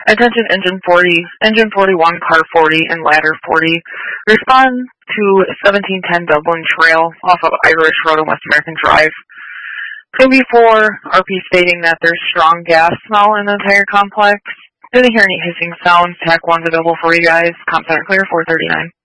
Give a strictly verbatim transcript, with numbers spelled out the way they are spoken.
Attention engine forty, engine forty-one, car forty, and ladder forty. Respond to seventeen ten Dublin Trail off of Irish Road and West American Drive. two B four, R P stating that there's strong gas smell in the entire complex. Didn't hear any hissing sounds. T A C one's available for you guys. Comp center clear, four thirty-nine.